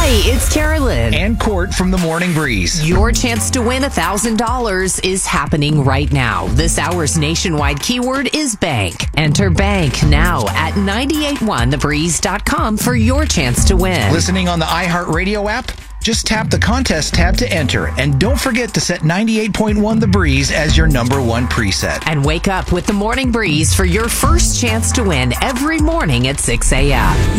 it's Carolyn. And Court from the Morning Breeze. Your chance to win $1,000 is happening right now. This hour's nationwide keyword is bank. Enter bank now at 981thebreeze.com for your chance to win. Listening on the iHeartRadio app? Just tap the contest tab to enter. And don't forget to set 98.1 The Breeze as your number one preset. And wake up with the Morning Breeze for your first chance to win every morning at 6 a.m.